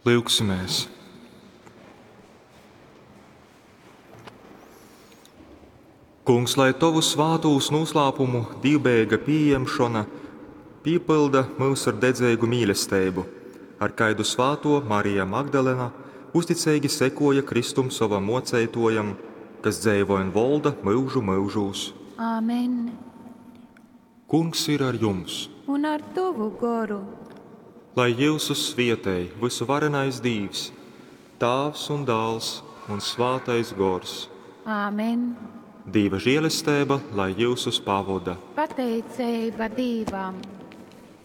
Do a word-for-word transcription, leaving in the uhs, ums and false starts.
Lūksimies! Kungs, lai Tavu svātūs noslēpumu divbēga pieņemšana piepilda mūs ar dedzīgu mīlestību, ar kaidu svāto Marija Magdalena uzticīgi sekoja Kristum savam moceitojam, kas dzīvo un valda mūžu mūžūs. Āmen. Kungs ir ar jums! Un ar Tavu garu! Lai jūsu svietēji visu varenais Dievs, Tēvs un Dēls un Svātais Gors. Āmen. Dieva žēlastība, lai jūsus pavada. Pateicība Dievam!